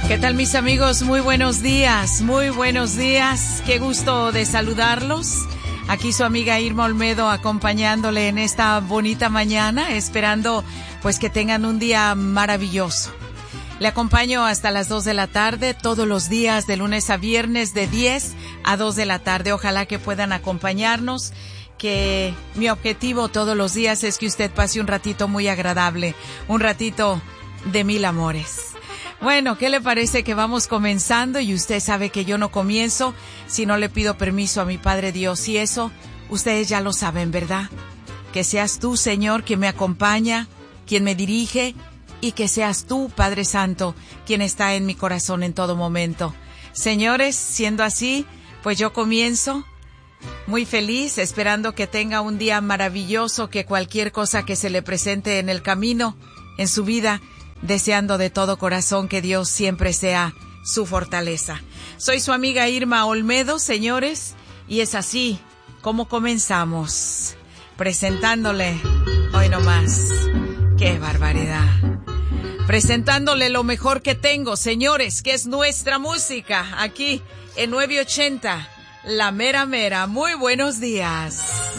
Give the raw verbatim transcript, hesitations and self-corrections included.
¿Qué tal, mis amigos? Muy buenos días, muy buenos días. Qué gusto de saludarlos. Aquí su amiga Irma Olmedo acompañándole en esta bonita mañana, esperando pues que tengan un día maravilloso. Le acompaño hasta las dos de la tarde, todos los días de lunes a viernes de diez a dos de la tarde. Ojalá que puedan acompañarnos, que mi objetivo todos los días es que usted pase un ratito muy agradable, un ratito de mil amores. Bueno, ¿qué le parece que vamos comenzando? Y usted sabe que yo no comienzo si no le pido permiso a mi Padre Dios. Y eso, ustedes ya lo saben, ¿verdad? Que seas tú, Señor, quien me acompaña, quien me dirige, y que seas tú, Padre Santo, quien está en mi corazón en todo momento. Señores, siendo así, pues yo comienzo muy feliz, esperando que tenga un día maravilloso, que cualquier cosa que se le presente en el camino, en su vida, deseando de todo corazón que Dios siempre sea su fortaleza. Soy su amiga Irma Olmedo, señores, y es así como comenzamos, presentándole hoy nomás. ¡Qué barbaridad! Presentándole lo mejor que tengo, señores, que es nuestra música, aquí en nueve ochenta, La Mera Mera. Muy buenos días.